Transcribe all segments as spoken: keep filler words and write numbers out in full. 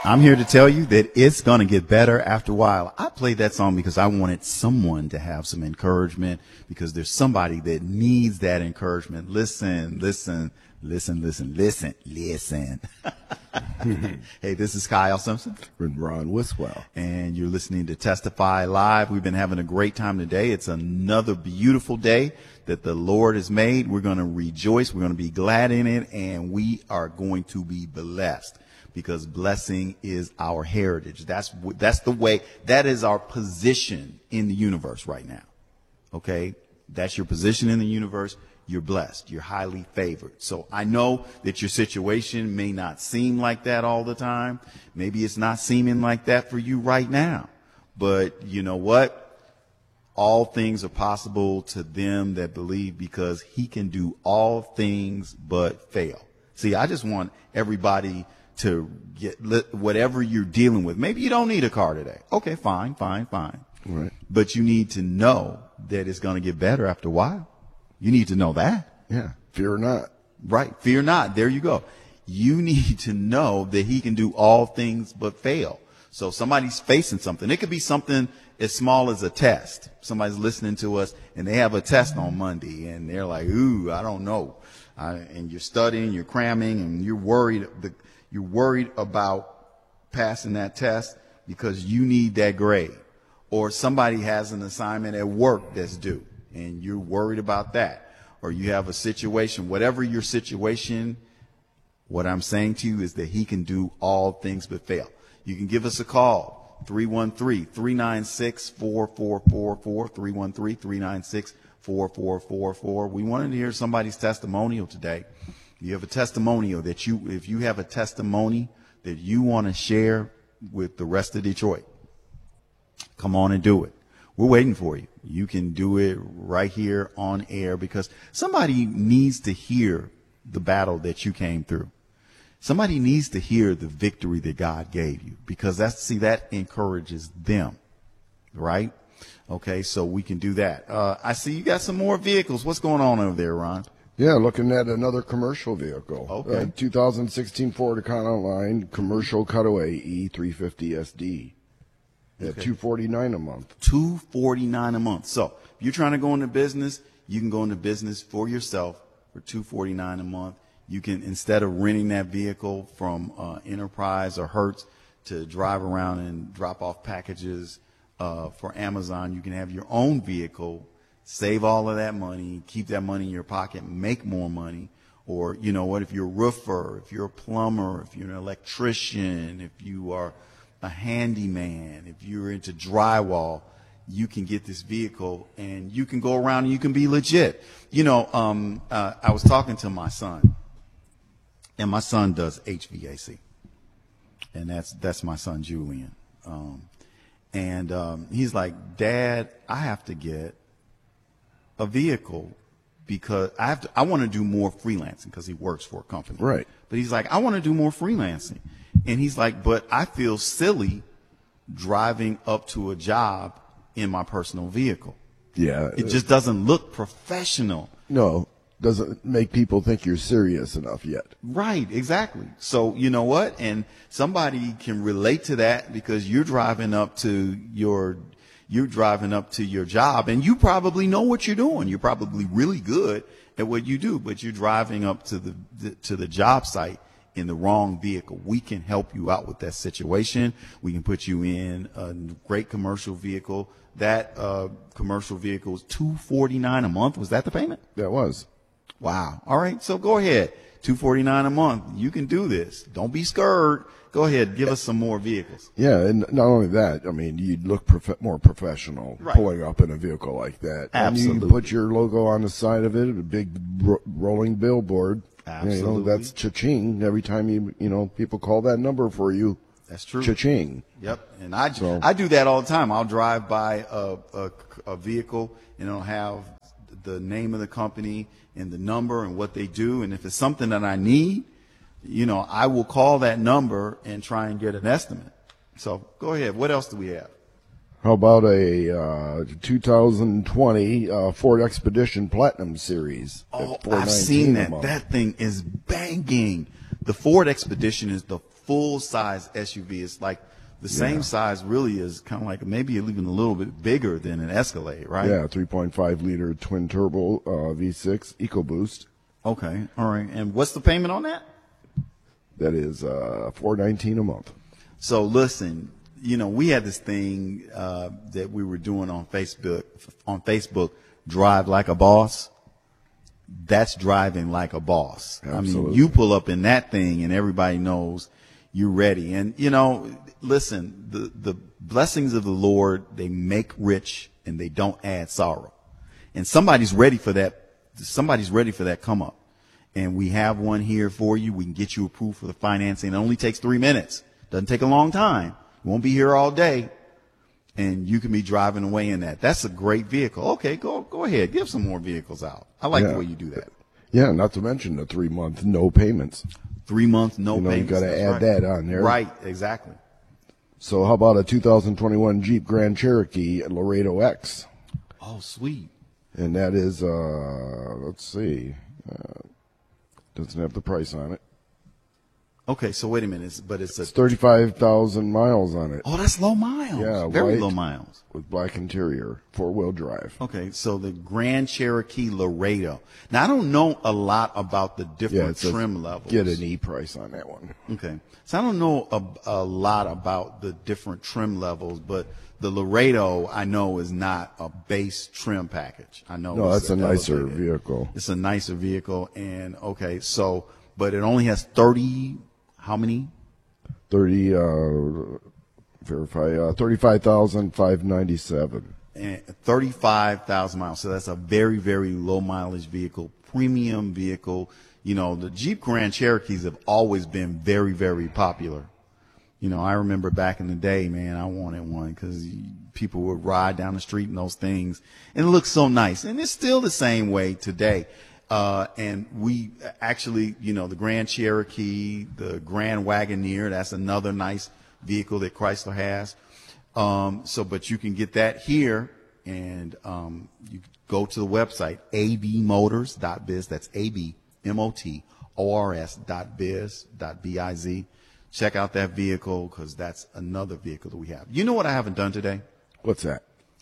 I'm here to tell you that it's going to get better after a while. I played that song because I wanted someone to have some encouragement, because there's somebody that needs that encouragement. Listen, listen, listen, listen, listen, listen. Hey, this is Kyle Simpson. And Ron Wiswell. And you're listening to Testify Live. We've been having a great time today. It's another beautiful day that the Lord has made. We're going to rejoice. We're going to be glad in it. And we are going to be blessed, because blessing is our heritage. That's, that's the way, that is our position in the universe right now. Okay. That's your position in the universe. You're blessed. You're highly favored. So I know that your situation may not seem like that all the time. Maybe it's not seeming like that for you right now. But you know what? All things are possible to them that believe, because he can do all things but fail. See, I just want everybody to get whatever you're dealing with. Maybe you don't need a car today. Okay, fine, fine, fine. Right. But you need to know that it's going to get better after a while. You need to know that. Yeah. Fear not. Right. Fear not. There you go. You need to know that he can do all things but fail. So somebody's facing something. It could be something as small as a test. Somebody's listening to us and they have a test on Monday and they're like, ooh, I don't know. Uh, and you're studying, you're cramming, and you're worried. The, you're worried about passing that test because you need that grade. Or somebody has an assignment at work that's due, and you're worried about that. Or you have a situation, whatever your situation, what I'm saying to you is that he can do all things but fail. You can give us a call, three one three, three nine six, four four four four, three one three, three nine six, four four four four. We wanted to hear somebody's testimonial today. You have a testimonial that you, if you have a testimony that you want to share with the rest of Detroit, come on and do it. We're waiting for you. You can do it right here on air, because somebody needs to hear the battle that you came through. Somebody needs to hear the victory that God gave you, because that's, see, that encourages them, right? Okay, so we can do that. Uh, I see you got some more vehicles. What's going on over there, Ron? Yeah, looking at another commercial vehicle. Okay. Uh, two thousand sixteen Ford Econoline commercial cutaway E three fifty S D at Okay. two forty-nine a month. two forty-nine a month. So if you're trying to go into business, you can go into business for yourself for two forty-nine a month. You can, instead of renting that vehicle from uh, Enterprise or Hertz to drive around and drop off packages uh, for Amazon, you can have your own vehicle, save all of that money, keep that money in your pocket, make more money. Or, you know what, if you're a roofer, if you're a plumber, if you're an electrician, if you are a handyman, if you're into drywall, you can get this vehicle and you can go around and you can be legit. You know, um, uh, I was talking to my son, and my son does H V A C, and that's, that's my son, Julian. Um, and, um, he's like, Dad, I have to get a vehicle because I have to, I want to do more freelancing, because he works for a company. Right. But he's like, I want to do more freelancing. And he's like, but I feel silly driving up to a job in my personal vehicle. Yeah. It just doesn't look professional. No, doesn't make people think you're serious enough yet. Right, exactly. So you know what? And somebody can relate to that, because you're driving up to your, you're driving up to your job, and you probably know what you're doing. You're probably really good at what you do, but you're driving up to the, the to the job site in the wrong vehicle. We can help you out with that situation. We can put you in a great commercial vehicle. That uh, commercial vehicle is two forty-nine a month. Was that the payment? That was. Wow. All right. So go ahead. two forty-nine a month. You can do this. Don't be scared. Go ahead. Give us some more vehicles. Yeah, and not only that, I mean, you'd look prof- more professional Right. pulling up in a vehicle like that. And you Absolutely. can put your logo on the side of it, a big ro- rolling billboard. Absolutely. You know, that's cha-ching. Every time you, you know, people call that number for you. That's true. Cha-ching. Yep. And I, So- I do that all the time. I'll drive by a, a, a vehicle and it'll have the name of the company and the number and what they do. And if it's something that I need, you know, I will call that number and try and get an estimate. So go ahead. What else do we have? How about a uh, two thousand twenty uh, Ford Expedition Platinum Series? Oh, at four I've nineteen seen a that. month? That thing is banging. The Ford Expedition is the full size S U V. It's like the same Yeah. size really is kind of like maybe even a little bit bigger than an Escalade, right? Yeah, three point five liter twin turbo uh, V six EcoBoost. Okay. All right. And what's the payment on that? That is uh, four nineteen a month. So listen, you know, we had this thing uh, that we were doing on Facebook, on Facebook, Drive Like a Boss. That's driving like a boss. I mean, Absolutely. you pull up in that thing and everybody knows you're ready. And, you know, listen, the, the blessings of the Lord, they make rich and they don't add sorrow. And somebody's ready for that. Somebody's ready for that come up. And we have one here for you. We can get you approved for the financing. It only takes three minutes. Doesn't take a long time. You won't be here all day. And you can be driving away in that. That's a great vehicle. Okay, go go ahead. Give some more vehicles out. I like Yeah. the way you do that. Yeah, not to mention the three month no payments. Three months, no You know, you payments. gotta That's add right. that on there. Right, exactly. So how about a two thousand twenty-one Jeep Grand Cherokee Laredo X? Oh, sweet. And that is, uh, let's see, uh, doesn't have the price on it. Okay, so wait a minute. It's, but it's a. It's thirty-five thousand miles on it Oh, that's low miles. Yeah, very white. low miles. with black interior, four wheel drive. Okay, so the Grand Cherokee Laredo. Now I don't know a lot about the Yeah, different it says trim levels. get an E price on that one. Okay, so I don't know a, a lot about the different trim levels, but the Laredo I know is not a base trim package. I know. No, it's that's a nicer elevated. vehicle. It's a nicer vehicle, and okay, so but it only has thirty. How many? Thirty, uh, verify, uh, thirty-five thousand five ninety-seven. And thirty-five thousand miles. So that's a very, very low mileage vehicle, premium vehicle. You know, the Jeep Grand Cherokees have always been very, very popular. You know, I remember back in the day, man, I wanted one because people would ride down the street in those things and it looks so nice. And it's still the same way today. Uh, and we actually, you know, the Grand Cherokee, the Grand Wagoneer, that's another nice vehicle that Chrysler has. Um, so, but you can get that here and, um, you go to the website, a b motors dot biz. That's A B M O T O R S dot biz dot B I Z. Check out that vehicle because that's another vehicle that we have. You know what I haven't done today? What's that?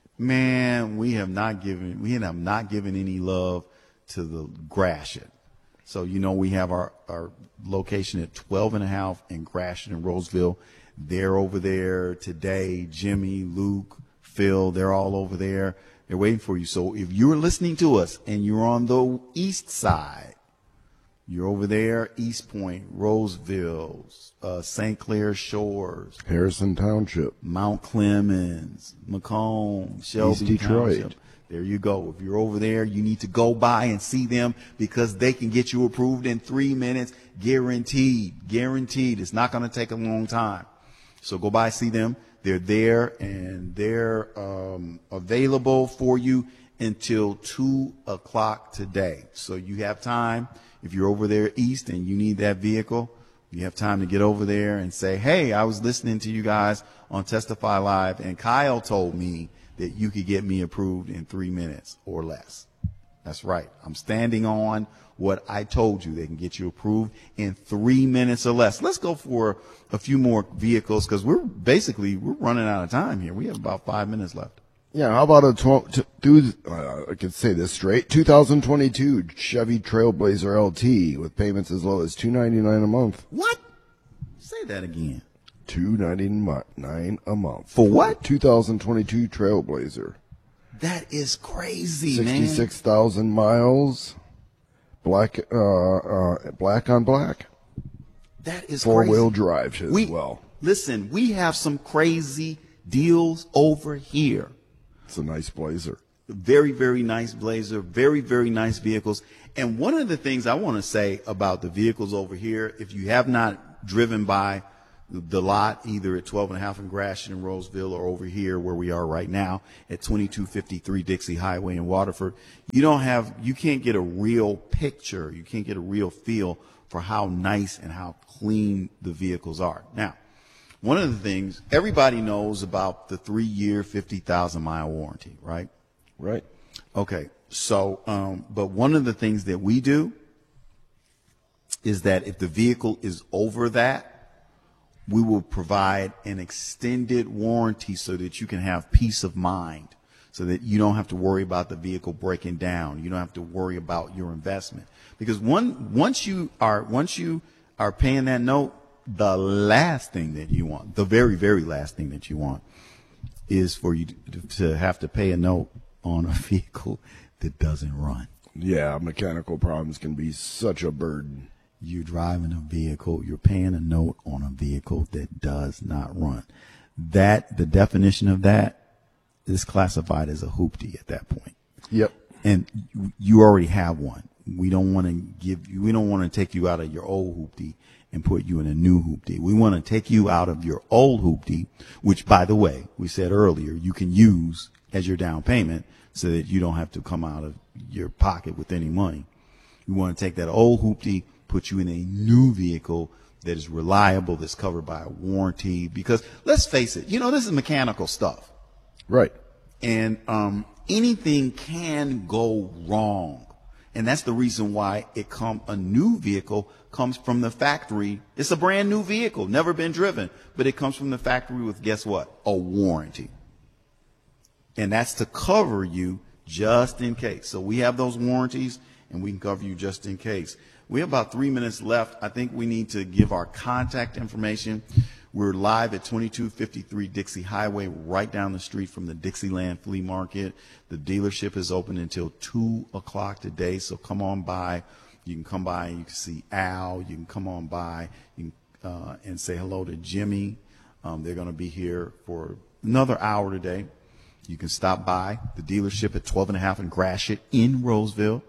Man, we have not given, we have not given any love to the Gratiot. So, you know, we have our, our location at twelve and a half in Gratiot and Roseville. They're over there today. Jimmy, Luke, Phil, they're all over there. They're waiting for you. So if you're listening to us and you're on the east side, you're over there, East Point, Roseville, uh, Saint Clair Shores, Harrison Township. Mount Clemens, Macomb, Shelby East Detroit. Township. There you go. If you're over there, you need to go by and see them because they can get you approved in three minutes, guaranteed, guaranteed. It's not going to take a long time. So go by, see them. They're there and they're um, available for you until two o'clock today. So you have time. If you're over there east and you need that vehicle, you have time to get over there and say, hey, I was listening to you guys on Testify Live and Kyle told me that you could get me approved in three minutes or less. That's right. I'm standing on what I told you. They can get you approved in three minutes or less. Let's go for a few more vehicles because we're basically, we're running out of time here. We have about five minutes left. Yeah, how about a tw- t- do, uh, I can say this straight, two thousand twenty-two Chevy Trailblazer L T with payments as low as two ninety-nine a month. What? Say that again. two ninety-nine a month. For what? two thousand twenty-two Trailblazer. That is crazy, man. sixty-six thousand miles. Black, uh, uh, black on black. That is Four crazy. wheel drive as We, well. listen, we have some crazy deals over here. It's a nice Blazer. Very, very nice Blazer, very, very nice vehicles. And one of the things I want to say about the vehicles over here, if you have not driven by the lot, either at twelve and a half in Gratiot and Roseville or over here where we are right now at twenty-two fifty-three Dixie Highway in Waterford, you don't have, you can't get a real picture. You can't get a real feel for how nice and how clean the vehicles are. Now, one of the things everybody knows about the three year, fifty thousand mile warranty, right? Right. Okay. So, um, but one of the things that we do is that if the vehicle is over that, we will provide an extended warranty so that you can have peace of mind, so that you don't have to worry about the vehicle breaking down. You don't have to worry about your investment, because one, once you are, once you are paying that note, the last thing that you want, the very, very last thing that you want is for you to, to have to pay a note on a vehicle that doesn't run. Yeah, mechanical problems can be such a burden. You're driving a vehicle, you're paying a note on a vehicle that does not run. That, the definition of that is classified as a hoopty at that point. Yep. And you already have one. We don't want to give you, we don't want to take you out of your old hoopty and put you in a new hoopty. We want to take you out of your old hoopty, which, by the way, we said earlier, you can use as your down payment so that you don't have to come out of your pocket with any money. We want to take that old hoopty, put you in a new vehicle that is reliable, that's covered by a warranty, because let's face it, you know, this is mechanical stuff. Right. And um, anything can go wrong. And that's the reason why it come a new vehicle comes from the factory. It's a brand new vehicle, never been driven, but it comes from the factory with, guess what? A warranty. And that's to cover you just in case. So we have those warranties, and we can cover you just in case. We have about three minutes left. I think we need to give our contact information. We're live at twenty-two fifty-three Dixie Highway, right down the street from the Dixieland Flea Market. The dealership is open until two o'clock today, so come on by. You can come by and you can see Al. You can come on by you can, uh, and say hello to Jimmy. Um, they're going to be here for another hour today. You can stop by the dealership at twelve and a half and Gratiot in Roseville.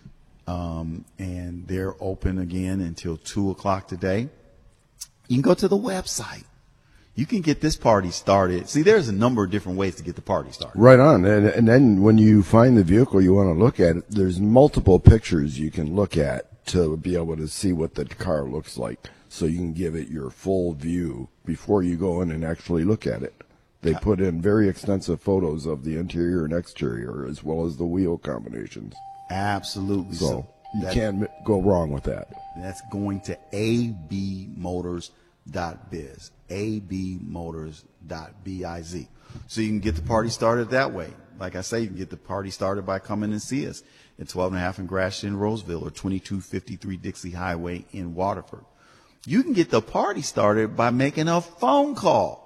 Um, and they're open again until two o'clock today. You can go to the website. You can get this party started. See, there's a number of different ways to get the party started. Right on. And, and then when you find the vehicle you want to look at, there's multiple pictures you can look at to be able to see what the car looks like, so you can give it your full view before you go in and actually look at it. They put in very extensive photos of the interior and exterior, as well as the wheel combinations. Absolutely. So, so you that, can't go wrong with that. That's going to a b motors dot biz, a b motors dot biz. So you can get the party started that way. Like I say, you can get the party started by coming and see us at twelve and a half in Gratiot in Roseville, or twenty-two fifty-three Dixie Highway in Waterford. You can get the party started by making a phone call.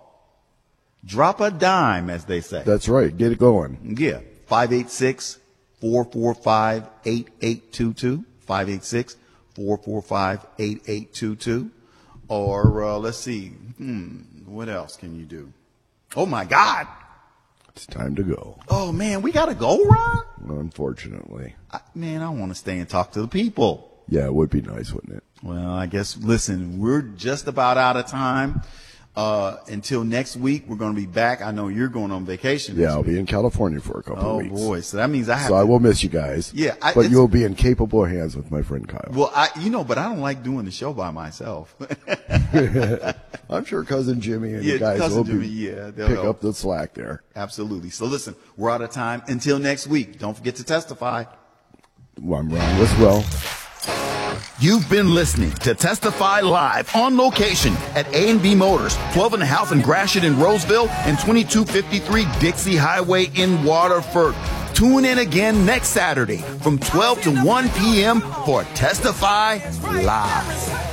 Drop a dime, as they say. That's right. Get it going. Yeah. five eight six, four four five, eight eight two two. five eight six, four four five, eight eight two two. Or uh, let's see. Hmm, what else can you do? Oh, my God. It's time to go. Oh, man, we got to go, Ron? Unfortunately. I, man, I want to stay and talk to the people. Yeah, it would be nice, wouldn't it? Well, I guess, listen, we're just about out of time. Uh, until next week, we're going to be back. I know you're going on vacation. Yeah, I'll week. be in California for a couple oh, of weeks. Oh boy, so that means I have. So to, I will miss you guys. Yeah, I, but you'll be in capable hands with my friend Kyle. Well, I, you know, but I don't like doing the show by myself. I'm sure cousin Jimmy and yeah, you guys will Jimmy, be, yeah, pick help. up the slack there. Absolutely. So listen, we're out of time. Until next week, don't forget to testify. Well, I'm Ron Wiswell. You've been listening to Testify Live on location at A and B Motors, twelve and a half in Gratiot in Roseville, and twenty-two fifty-three Dixie Highway in Waterford. Tune in again next Saturday from twelve to one p.m. for Testify Live.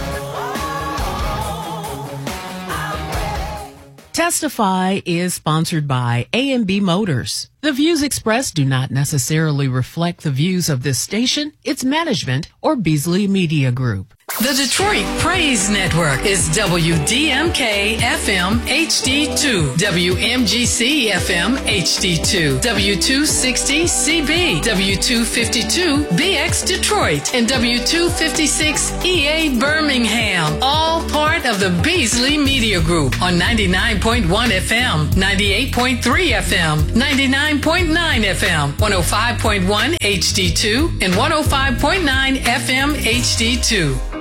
Testify is sponsored by A and B Motors. The views expressed do not necessarily reflect the views of this station, its management, or Beasley Media Group. The Detroit Praise Network is W D M K F M H D two, W M G C F M H D two, W two sixty C B, W two fifty-two B X Detroit, and W two fifty-six E A Birmingham, all part of the Beasley Media Group on ninety-nine point one F M, ninety-eight point three F M, ninety-nine point nine F M, one oh five point one H D two, and one oh five point nine F M H D two.